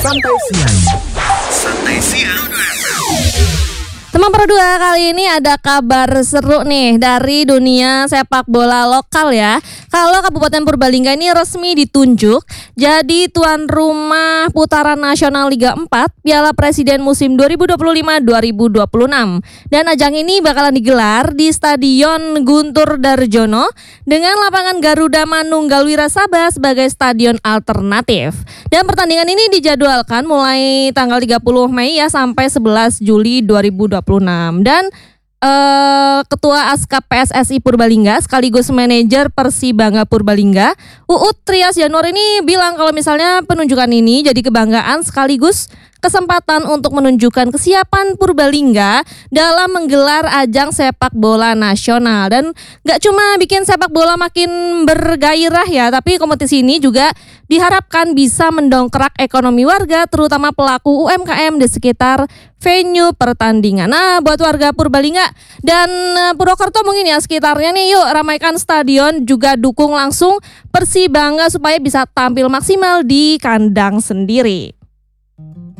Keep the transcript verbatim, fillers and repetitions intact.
Santai siang. Santai siang. Teman Perdua, kali ini ada kabar seru nih dari dunia sepak bola lokal ya. Kalau Kabupaten Purbalingga ini resmi ditunjuk jadi tuan rumah putaran nasional Liga empat Piala Presiden musim dua ribu dua puluh lima dua ribu dua puluh enam. Dan ajang ini bakalan digelar di Stadion Guntur Darjono dengan lapangan Garuda Manunggal Wirasabah sebagai stadion alternatif. Dan pertandingan ini dijadwalkan mulai tanggal tiga puluh Mei ya sampai sebelas Juli dua ribu dua puluh enam. Dan uh, Ketua Askap P S S I Purbalingga sekaligus manajer Persibangga Purbalingga, Uut Trias Januar ini bilang kalau misalnya penunjukan ini jadi kebanggaan sekaligus kesempatan untuk menunjukkan kesiapan Purbalingga dalam menggelar ajang sepak bola nasional. Dan gak cuma bikin sepak bola makin bergairah ya, tapi kompetisi ini juga diharapkan bisa mendongkrak ekonomi warga, terutama pelaku U M K M di sekitar venue pertandingan. Nah, buat warga Purbalingga dan Purwokerto mungkin ya sekitarnya nih, yuk ramaikan stadion, juga dukung langsung Persibangga supaya bisa tampil maksimal di kandang sendiri.